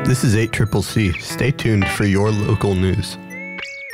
This is 8 Triple C. Stay tuned for your local news.